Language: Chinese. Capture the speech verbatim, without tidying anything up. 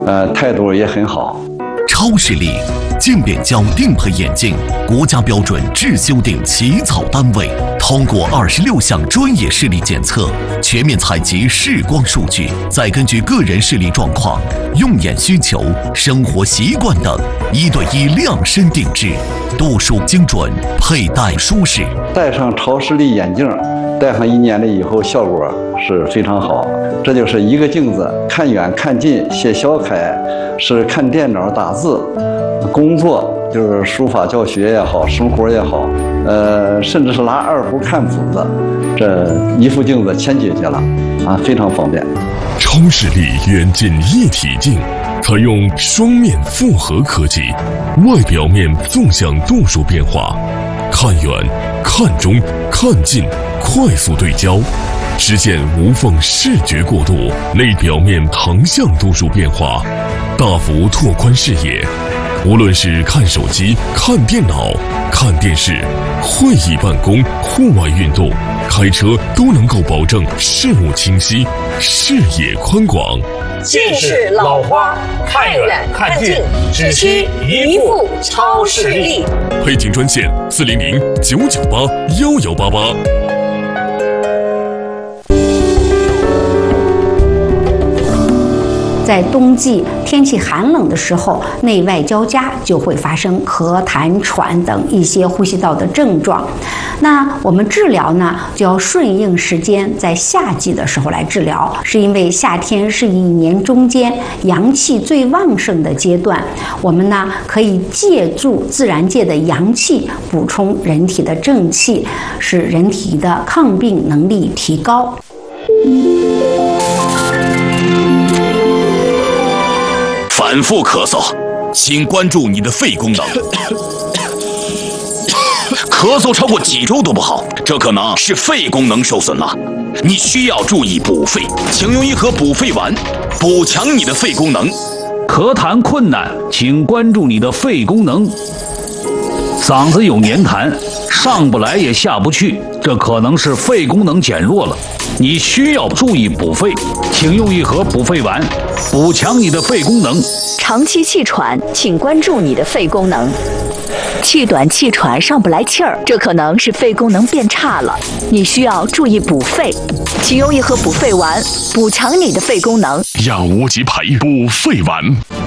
呃，态度也很好。 超视力镜变焦定配眼镜，国家标准制修订起草单位，通过二十六项专业视力检测，全面采集视光数据，再根据个人视力状况、用眼需求、生活习惯等，一对一量身定制，度数精准，佩戴舒适。 戴上超视力眼镜，戴上一年了以后，效果是非常好。这就是一个镜子，看远看近，写小楷是看电脑打字，工作就是书法教学也好，生活也好，呃，甚至是拿二胡看谱子，这一副镜子全解决了啊，非常方便。 超视力远近一体镜，采用双面复合科技，外表面纵向度数变化，看远、看中、看近，快速对焦。实现无缝视觉过渡，内表面横向度数变化，大幅拓宽视野。无论是看手机、看电脑、看电视、会议办公、户外运动、开车，都能够保证视物清晰、视野宽广。 近视老花，看远看近，只需一副超视力。 配镜专线：四零零九九八幺幺八八。 在冬季天气寒冷的时候，内外交加，就会发生咳痰喘等一些呼吸道的症状。那我们治疗呢，就要顺应时间，在夏季的时候来治疗，是因为夏天是一年中间阳气最旺盛的阶段，我们呢可以借助自然界的阳气，补充人体的正气，使人体的抗病能力提高。 反复咳嗽，请关注你的肺功能。咳嗽超过几周都不好，这可能是肺功能受损了。你需要注意补肺，请用一盒补肺丸，补强你的肺功能。 咳痰困难，请关注你的肺功能。嗓子有黏痰，上不来也下不去，这可能是肺功能减弱了。你需要注意补肺，请用一盒补肺丸，补强你的肺功能。 长期气喘，请关注你的肺功能。气短气喘上不来气儿，这可能是肺功能变差了，你需要注意补肺，请用一盒补肺丸，补强你的肺功能。 药物及培补肺丸。